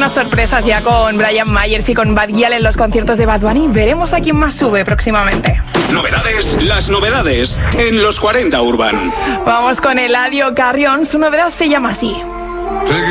Muchísimas sorpresas ya con Brian Myers y con Bad Gyal en los conciertos de Bad Bunny. Veremos a quién más sube próximamente. Novedades, las novedades en los 40 Urban. Vamos con Eladio Carrión. Su novedad se llama así.